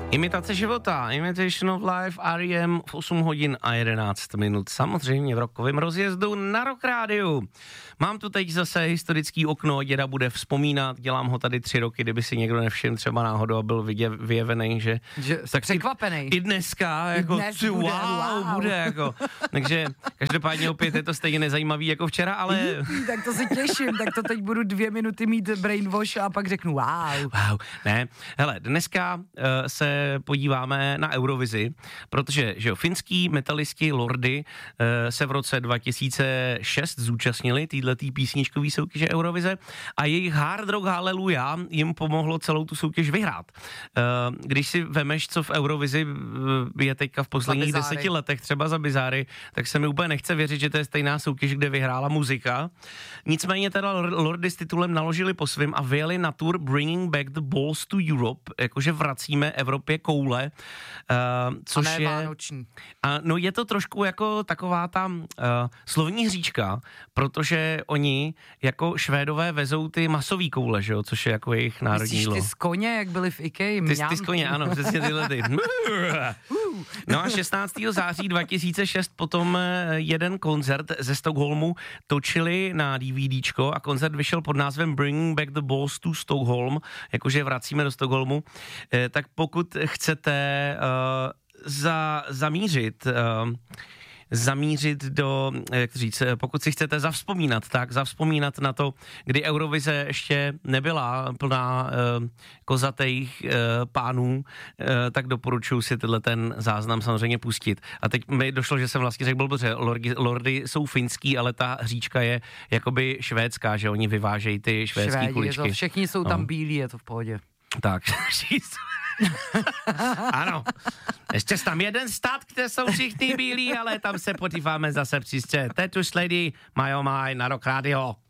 Imitace života, Imitation of Life, R.E.M. v 8 hodin a 11 minut, samozřejmě v rokovém rozjezdu na Rock Rádiu. Mám tu teď zase historický okno, děda bude vzpomínat, dělám ho tady 3 roky, kdyby si někdo nevšiml třeba náhodou a byl vyjevený, že tak překvapený. I dneska, jako dnes bude jako. Takže každopádně opět je to stejně nezajímavý jako včera, ale... Tak to se těším, tak to teď budu 2 minuty mít brainwash a pak řeknu wow. Ne, hele, dneska se podíváme na Eurovizi, protože že jo, finský metalisti Lordi se v roce 2006 zúčastnili týhletý písničkový soutěže Eurovize a jejich Hard Rock Hallelujah jim pomohlo celou tu soutěž vyhrát. Když si vemeš, co v Eurovizi je teďka v posledních 10 letech, třeba za bizáry, tak se mi úplně nechce věřit, že to je stejná soutěž, kde vyhrála muzika. Nicméně teda Lordi s titulem naložili po svým a vyjeli na tour Bringing Back the Balls to Europe, jakože vracíme Evropě koule, což a ne je... vánoční. No je to trošku jako taková ta slovní hříčka, protože oni jako Švédové vezou ty masový koule, že jo, což je jako jejich národní jídlo. Myslíš ty z koně, jak byli v Ikei? Ty z koně, ano, přesně tyhle ty. No a 16. září 2006 potom jeden koncert ze Stockholmu točili na DVDčko a koncert vyšel pod názvem Bringing Back the Balls to Stockholm, jakože vracíme do Stockholmu, tak pokud chcete zamířit do, jak říct, pokud si chcete zavzpomínat na to, kdy Eurovize ještě nebyla plná kozatých pánů, tak doporučuji si ten záznam samozřejmě pustit. A teď mi došlo, že jsem vlastně řekl blbře, Lordi jsou finský, ale ta hříčka je jakoby švédská, že oni vyvážejí ty švédský kuličky. Všichni jsou tam bílí, je to v pohodě. Tak, ano, ještě tam jeden stát, kde jsou všichni bílí, ale tam se podíváme zase příště. Teď už lidi, my oh my, na Rock Radio.